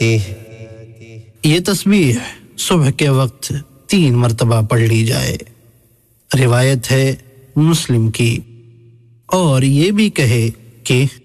ये तस्बीह सुबह के वक्त 3 मरतबा पढ़ ली जाए। रिवायत है मुस्लिम की। और ये भी कहे कि